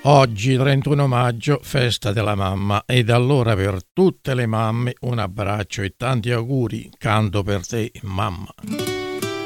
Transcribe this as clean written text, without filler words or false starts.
Oggi, 31 maggio, festa della mamma, ed allora per tutte le mamme un abbraccio e tanti auguri. Canto per te, mamma.